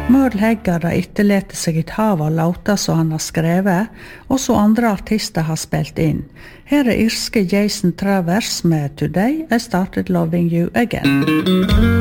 Merle Haggard har etterlatt seg et hav av låter som han har skrevet, og som andre artister har spilt inn. Her er irske Jason Travers med Today I Started Loving You Again.